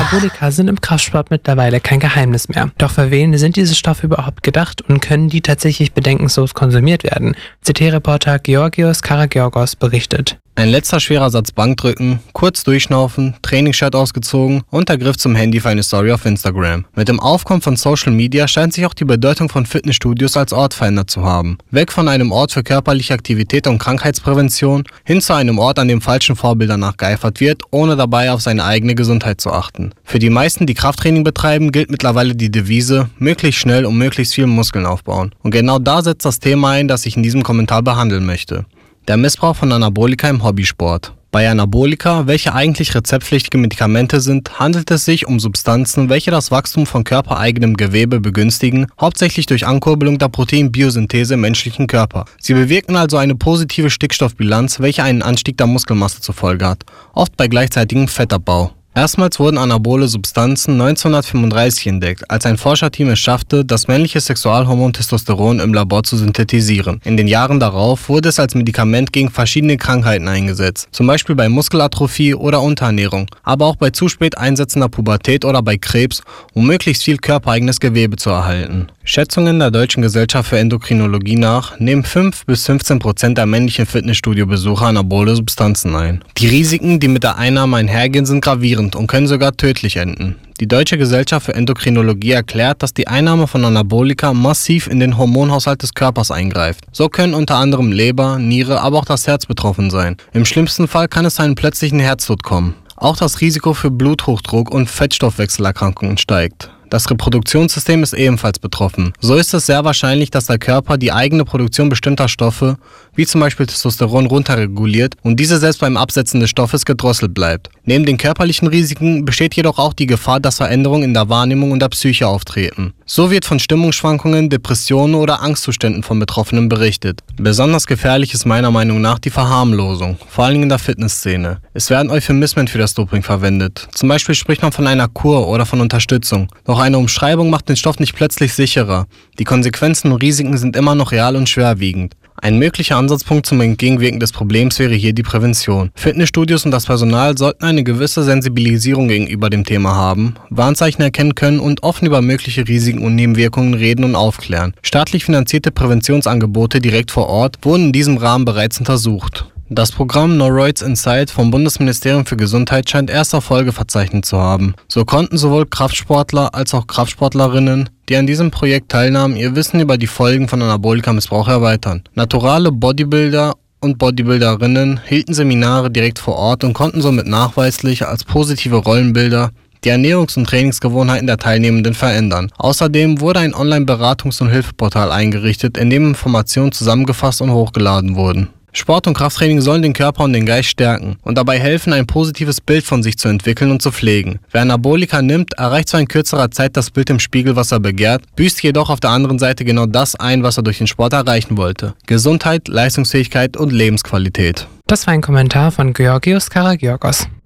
Anabolika sind im Kraftsport mittlerweile kein Geheimnis mehr. Doch für wen sind diese Stoffe überhaupt gedacht und können die tatsächlich bedenkenlos konsumiert werden? CT-Reporter Georgios Karagiorgos berichtet. Ein letzter schwerer Satz Bankdrücken, kurz durchschnaufen, Trainingsshirt ausgezogen und der Griff zum Handy für eine Story auf Instagram. Mit dem Aufkommen von Social Media scheint sich auch die Bedeutung von Fitnessstudios als Ort verändert zu haben. Weg von einem Ort für körperliche Aktivität und Krankheitsprävention hin zu einem Ort, an dem falschen Vorbildern nachgeeifert wird, ohne dabei auf seine eigene Gesundheit zu achten. Für die meisten, die Krafttraining betreiben, gilt mittlerweile die Devise, möglichst schnell und möglichst viel Muskeln aufbauen. Und genau da setzt das Thema ein, das ich in diesem Kommentar behandeln möchte. Der Missbrauch von Anabolika im Hobbysport. Bei Anabolika, welche eigentlich rezeptpflichtige Medikamente sind, handelt es sich um Substanzen, welche das Wachstum von körpereigenem Gewebe begünstigen, hauptsächlich durch Ankurbelung der Proteinbiosynthese im menschlichen Körper. Sie bewirken also eine positive Stickstoffbilanz, welche einen Anstieg der Muskelmasse zur Folge hat, oft bei gleichzeitigem Fettabbau. Erstmals wurden anabole Substanzen 1935 entdeckt, als ein Forscherteam es schaffte, das männliche Sexualhormon Testosteron im Labor zu synthetisieren. In den Jahren darauf wurde es als Medikament gegen verschiedene Krankheiten eingesetzt, zum Beispiel bei Muskelatrophie oder Unterernährung, aber auch bei zu spät einsetzender Pubertät oder bei Krebs, um möglichst viel körpereigenes Gewebe zu erhalten. Schätzungen der Deutschen Gesellschaft für Endokrinologie nach nehmen 5-15% der männlichen Fitnessstudio-Besucher anabole Substanzen ein. Die Risiken, die mit der Einnahme einhergehen, sind gravierend und können sogar tödlich enden. Die Deutsche Gesellschaft für Endokrinologie erklärt, dass die Einnahme von Anabolika massiv in den Hormonhaushalt des Körpers eingreift. So können unter anderem Leber, Niere, aber auch das Herz betroffen sein. Im schlimmsten Fall kann es zu einem plötzlichen Herztod kommen. Auch das Risiko für Bluthochdruck und Fettstoffwechselerkrankungen steigt. Das Reproduktionssystem ist ebenfalls betroffen. So ist es sehr wahrscheinlich, dass der Körper die eigene Produktion bestimmter Stoffe, wie zum Beispiel Testosteron, runterreguliert und diese selbst beim Absetzen des Stoffes gedrosselt bleibt. Neben den körperlichen Risiken besteht jedoch auch die Gefahr, dass Veränderungen in der Wahrnehmung und der Psyche auftreten. So wird von Stimmungsschwankungen, Depressionen oder Angstzuständen von Betroffenen berichtet. Besonders gefährlich ist meiner Meinung nach die Verharmlosung, vor allem in der Fitnessszene. Es werden Euphemismen für das Doping verwendet. Zum Beispiel spricht man von einer Kur oder von Unterstützung. Doch eine Umschreibung macht den Stoff nicht plötzlich sicherer. Die Konsequenzen und Risiken sind immer noch real und schwerwiegend. Ein möglicher Ansatzpunkt zum Entgegenwirken des Problems wäre hier die Prävention. Fitnessstudios und das Personal sollten eine gewisse Sensibilisierung gegenüber dem Thema haben, Warnzeichen erkennen können und offen über mögliche Risiken und Nebenwirkungen reden und aufklären. Staatlich finanzierte Präventionsangebote direkt vor Ort wurden in diesem Rahmen bereits untersucht. Das Programm Noroids Insight vom Bundesministerium für Gesundheit scheint erste Erfolge verzeichnet zu haben. So konnten sowohl Kraftsportler als auch Kraftsportlerinnen, die an diesem Projekt teilnahmen, ihr Wissen über die Folgen von Anabolika-Missbrauch erweitern. Naturale Bodybuilder und Bodybuilderinnen hielten Seminare direkt vor Ort und konnten somit nachweislich als positive Rollenbilder die Ernährungs- und Trainingsgewohnheiten der Teilnehmenden verändern. Außerdem wurde ein Online-Beratungs- und Hilfeportal eingerichtet, in dem Informationen zusammengefasst und hochgeladen wurden. Sport und Krafttraining sollen den Körper und den Geist stärken und dabei helfen, ein positives Bild von sich zu entwickeln und zu pflegen. Wer Anabolika nimmt, erreicht zwar in kürzerer Zeit das Bild im Spiegel, was er begehrt, büßt jedoch auf der anderen Seite genau das ein, was er durch den Sport erreichen wollte. Gesundheit, Leistungsfähigkeit und Lebensqualität. Das war ein Kommentar von Georgios Karagiorgos.